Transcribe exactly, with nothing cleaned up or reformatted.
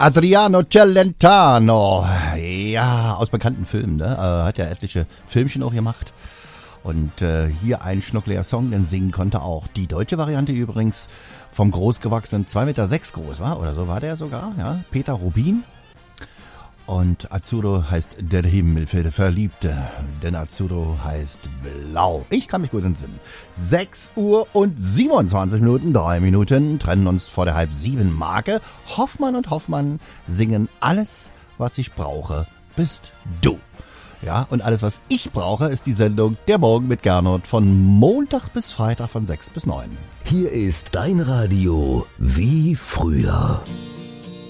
Adriano Celentano, ja, aus bekannten Filmen, ne? Äh, hat ja etliche Filmchen auch gemacht. Und äh, hier ein schnuckliger Song, den singen konnte auch. Die deutsche Variante übrigens vom großgewachsenen zwei Komma sechs Meter groß, war oder so war der sogar, ja, Peter Rubin. Und Azzurro heißt der Himmel für die Verliebte, denn Azzurro heißt blau. Ich kann mich gut entsinnen. sechs Uhr und siebenundzwanzig Minuten, drei Minuten trennen uns vor der halb sieben Marke. Hoffmann und Hoffmann singen alles, was ich brauche, bist du. Ja, und alles, was ich brauche, ist die Sendung Der Morgen mit Gernot von Montag bis Freitag von sechs bis neun. Hier ist dein Radio wie früher.